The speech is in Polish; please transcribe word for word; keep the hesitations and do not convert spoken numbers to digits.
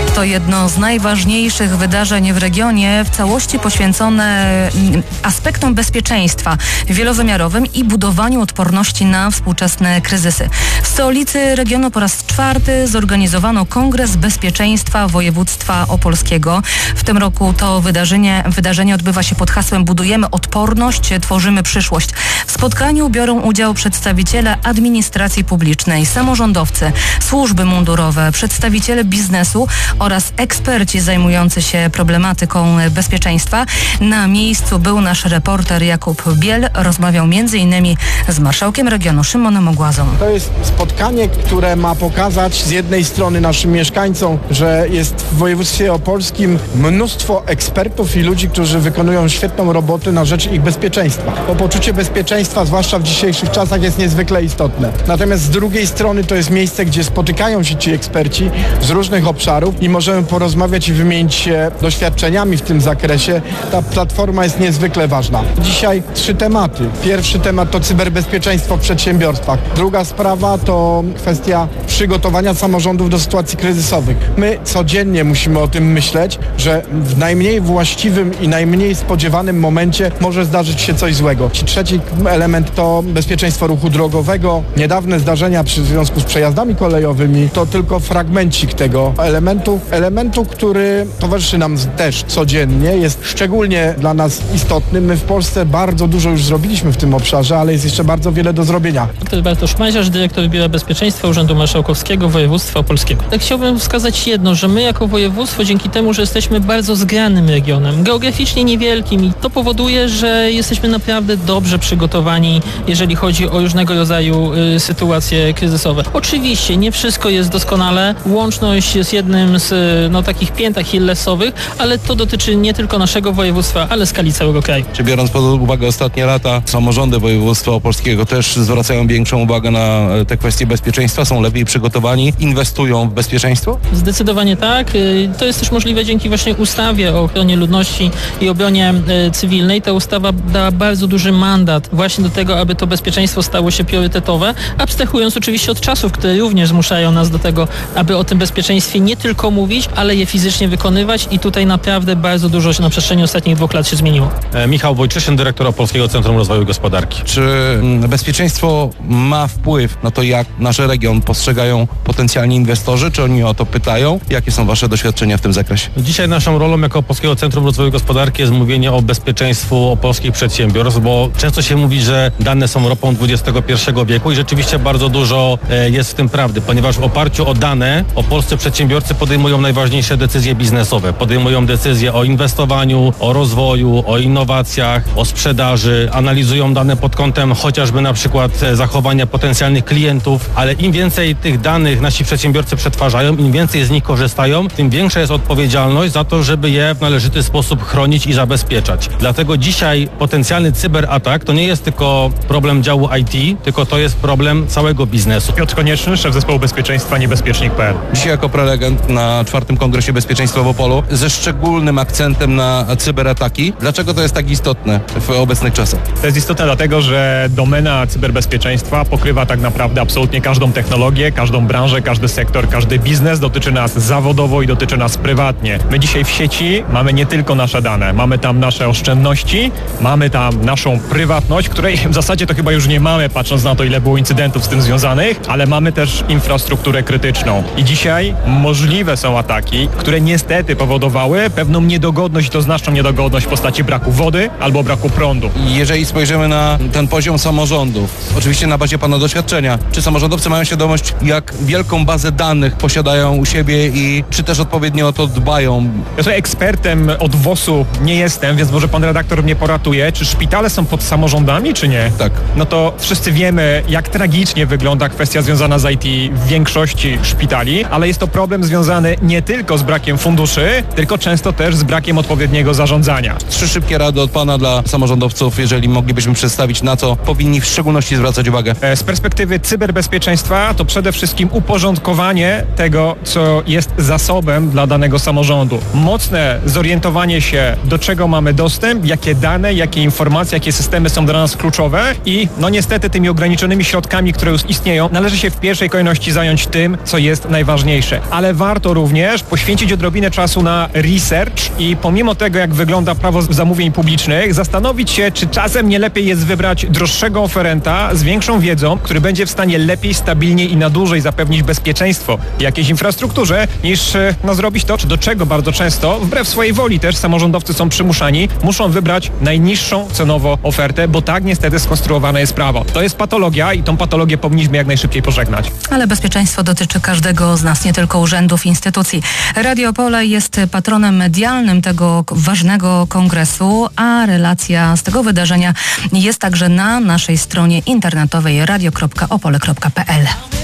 To jedno z najważniejszych wydarzeń w regionie, w całości poświęcone aspektom bezpieczeństwa wielowymiarowym i budowaniu odporności na współczesne kryzysy. W stolicy regionu po raz czwarty zorganizowano Kongres Bezpieczeństwa Województwa Opolskiego. W tym roku to wydarzenie, wydarzenie odbywa się pod hasłem Budujemy odporność, tworzymy przyszłość. W spotkaniu biorą udział przedstawiciele administracji publicznej, samorządowcy, służby mundurowe, przedstawiciele biznesu oraz eksperci zajmujący się problematyką bezpieczeństwa. Na miejscu był nasz reporter Jakub Biel. Rozmawiał między innymi z marszałkiem regionu Szymonem Ogłazą. To jest spotkanie, które ma pokazać z jednej strony naszym mieszkańcom, że jest w województwie opolskim mnóstwo ekspertów i ludzi, którzy wykonują świetną robotę na rzecz ich bezpieczeństwa. Bo poczucie bezpieczeństwa, zwłaszcza w dzisiejszych czasach, jest niezwykle istotne. Natomiast z drugiej strony to jest miejsce, gdzie spotykają się ci eksperci z różnych obszarów i możemy porozmawiać i wymienić się doświadczeniami w tym zakresie. Ta platforma jest niezwykle ważna. Dzisiaj trzy tematy. Pierwszy temat to cyberbezpieczeństwo w przedsiębiorstwach. Druga sprawa to kwestia przygotowania samorządów do sytuacji kryzysowych. My codziennie musimy o tym myśleć, że w najmniej właściwym i najmniej spodziewanym momencie może zdarzyć się coś złego. Trzeci element to bezpieczeństwo ruchu drogowego. Niedawne zdarzenia przy związku z przejazdami kolejowymi to tylko fragmencik tego elementu, elementu, który towarzyszy nam też codziennie, jest szczególnie dla nas istotny. My w Polsce bardzo dużo już zrobiliśmy w tym obszarze, ale jest jeszcze bardzo wiele do zrobienia. Dr Bartosz Maziarz, dyrektor Biura Bezpieczeństwa Urzędu Marszałkowskiego Województwa Opolskiego. Tak chciałbym wskazać jedno, że my jako województwo dzięki temu, że jesteśmy bardzo zgranym regionem, geograficznie niewielkim i to powoduje, że jesteśmy naprawdę dobrze przygotowani, jeżeli chodzi o różnego rodzaju y, sytuacje kryzysowe. Oczywiście nie wszystko jest doskonale, łączność jest jednym z no, takich pięt achillesowych, ale to dotyczy nie tylko naszego województwa, ale skali całego kraju. Czy biorąc pod uwagę ostatnie lata, samorządy województwa opolskiego też zwracają większą uwagę na te kwestie bezpieczeństwa, są lepiej przygotowani, inwestują w bezpieczeństwo? Zdecydowanie tak. To jest też możliwe dzięki właśnie ustawie o ochronie ludności i obronie cywilnej. Ta ustawa dała bardzo duży mandat właśnie do tego, aby to bezpieczeństwo stało się priorytetowe, abstrahując oczywiście od czasów, które również zmuszają nas do tego, aby o tym bezpieczeństwie nie tylko mówić, ale je fizycznie wykonywać i tutaj naprawdę bardzo dużo się na przestrzeni ostatnich dwóch lat się zmieniło. E, Michał Wojczyszyn, dyrektor Opolskiego Centrum Rozwoju Gospodarki. Czy bezpieczeństwo ma wpływ na to, jak nasz region postrzegają potencjalni inwestorzy? Czy oni o to pytają? Jakie są wasze doświadczenia w tym zakresie? Dzisiaj naszą rolą jako Opolskiego Centrum Rozwoju Gospodarki jest mówienie o bezpieczeństwu opolskich przedsiębiorstw, bo często się mówi, że dane są ropą dwudziestego pierwszego wieku i rzeczywiście bardzo dużo e, jest w tym prawdy, ponieważ w oparciu o dane opolscy przedsiębiorcy podejmują najważniejsze decyzje biznesowe. Podejmują decyzje o inwestowaniu, o rozwoju, o innowacjach, o sprzedaży, analizują dane pod kątem chociażby na przykład zachowania potencjalnych klientów, ale im więcej tych danych nasi przedsiębiorcy przetwarzają, im więcej z nich korzystają, tym większa jest odpowiedzialność za to, żeby je w należyty sposób chronić i zabezpieczać. Dlatego dzisiaj potencjalny cyberatak to nie jest tylko problem działu I T, tylko to jest problem całego biznesu. Piotr Konieczny, szef zespołu bezpieczeństwa niebezpiecznik kropka p l. Dzisiaj jako prelegent na czwartym Kongresie Bezpieczeństwa w Opolu ze szczególnym akcentem na cyberataki. Dlaczego to jest tak istotne w obecnych czasach? To jest istotne dlatego, że domena cyberbezpieczeństwa pokrywa tak naprawdę absolutnie każdą technologię, każdą branżę, każdy sektor, każdy biznes. Dotyczy nas zawodowo i dotyczy nas prywatnie. My dzisiaj w sieci mamy nie tylko nasze dane, mamy tam nasze oszczędności, mamy tam naszą prywatność, której w zasadzie to chyba już nie mamy, patrząc na to, ile było incydentów z tym związanych, ale mamy też infrastrukturę krytyczną. I dzisiaj możliwe są ataki, które niestety powodowały pewną niedogodność, i to znaczną niedogodność w postaci braku wody albo braku prądu. Jeżeli spojrzymy na ten poziom samorządów, oczywiście na bazie pana doświadczenia, czy samorządowcy mają świadomość, jak wielką bazę danych posiadają u siebie i czy też odpowiednio o to dbają? Ja tutaj ekspertem od W O S-u nie jestem, więc może pan redaktor mnie poratuje. Czy szpitale są pod samorządami, czy nie? Tak. No to wszyscy wiemy, jak tragicznie wygląda kwestia związana z I T w większości szpitali, ale jest to problem związany nie tylko z brakiem funduszy, tylko często też z brakiem odpowiedniego zarządzania. Trzy szybkie rady od pana dla samorządowców, jeżeli moglibyśmy przedstawić, na co powinni w szczególności zwracać uwagę. Z perspektywy cyberbezpieczeństwa to przede wszystkim uporządkowanie tego, co jest zasobem dla danego samorządu. Mocne zorientowanie się, do czego mamy dostęp, jakie dane, jakie informacje, jakie systemy są dla nas kluczowe i no niestety tymi ograniczonymi środkami, które już istnieją, należy się w pierwszej kolejności zająć tym, co jest najważniejsze. Ale warto również poświęcić odrobinę czasu na research i pomimo tego, jak wygląda prawo zamówień publicznych, zastanowić się, czy czasem nie lepiej jest wybrać droższego oferenta z większą wiedzą, który będzie w stanie lepiej, stabilniej i na dłużej zapewnić bezpieczeństwo jakiejś infrastrukturze, niż no, zrobić to, czy do czego bardzo często, wbrew swojej woli też samorządowcy są przymuszani, muszą wybrać najniższą cenowo ofertę, bo tak niestety skonstruowane jest prawo. To jest patologia i tą patologię powinniśmy jak najszybciej pożegnać. Ale bezpieczeństwo dotyczy każdego z nas, nie tylko urzędów, instytucji. Radio Opole jest patronem medialnym tego ważnego kongresu, a relacja z tego wydarzenia jest także na naszej stronie internetowej radio kropka opole kropka p l.